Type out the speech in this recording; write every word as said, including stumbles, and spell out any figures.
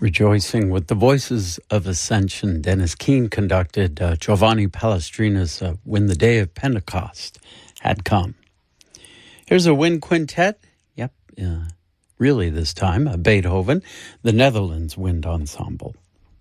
Rejoicing with the Voices of Ascension. Dennis Keane conducted uh, Giovanni Palestrina's uh, When the Day of Pentecost Had Come. Here's a wind quintet. Yep, uh, really this time, uh, Beethoven, the Netherlands Wind Ensemble.